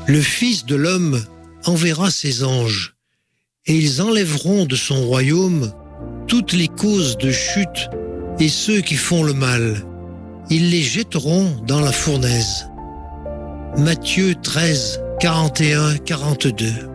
Le Fils de l'homme enverra ses anges, et ils enlèveront de son royaume toutes les causes de chute et ceux qui font le mal. Ils les jetteront dans la fournaise. Matthieu 13, 41, 42.